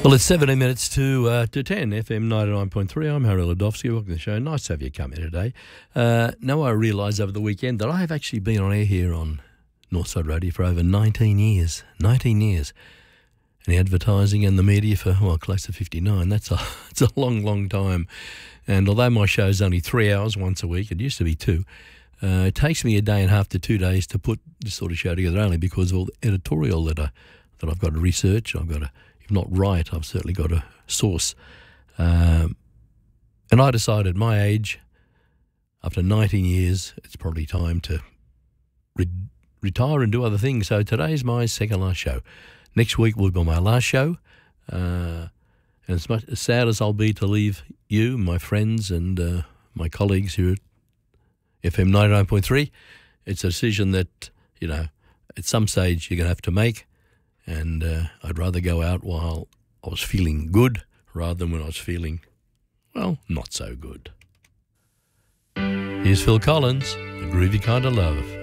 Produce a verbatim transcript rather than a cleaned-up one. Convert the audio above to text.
Well, it's seventeen minutes to uh, to ten, F M ninety-nine point three. I'm Harry Ladovsky. Welcome to the show. Nice to have you come in today. Uh, now I realise over the weekend that I have actually been on air here on Northside Radio for over nineteen years. nineteen years. And the advertising and the media for, well, close to fifty-nine. That's a, it's a long, long time. And although my show's only three hours once a week, it used to be two, uh, it takes me a day and a half to two days to put this sort of show together, only because of all the editorial that, I, that I've got to research. I've got to, if not write, I've certainly got to source. Um, and I decided my age, after nineteen years, it's probably time to re- retire and do other things. So today's my second last show. Next week will be my last show. Uh, and as much as sad as I'll be to leave you, my friends and uh, my colleagues here at F M ninety-nine point three, it's a decision that, you know, at some stage you're going to have to make. And uh, I'd rather go out while I was feeling good rather than when I was feeling, well, not so good. Here's Phil Collins, The Groovy Kind of Love.